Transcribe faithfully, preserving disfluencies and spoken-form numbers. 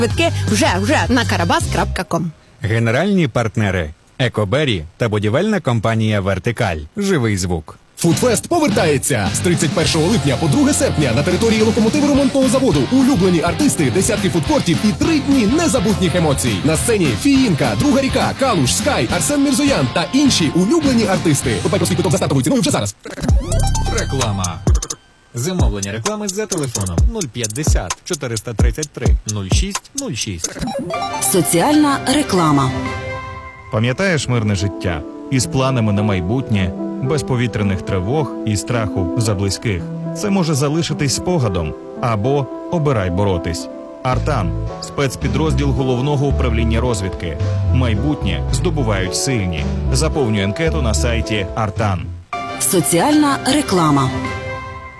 Квитки вже, вже на карабас крапка ком. Генеральні партнери Екобері та будівельна компанія Вертикаль. Живий звук. Фудфест повертається з тридцять першого липня по друге серпня на території локомотиво-ремонтного заводу. Улюблені артисти, десятки фудкортів і три дні незабутніх емоцій. На сцені Фіїнка, Друга ріка, Калуш, Скай, Арсен Мірзоян та інші улюблені артисти. Купай про свій квиток за стартовою ціною вже зараз. Реклама. Замовлення реклами за телефоном нуль п'ятдесят чотириста тридцять три нуль шість нуль шість. Соціальна реклама. Пам'ятаєш мирне життя? Із планами на майбутнє, без повітряних тривог і страху за близьких. Це може залишитись спогадом. Або обирай боротись. Артан – спецпідрозділ Головного управління розвідки. Майбутнє здобувають сильні. Заповнюй анкету на сайті Артан. Соціальна реклама.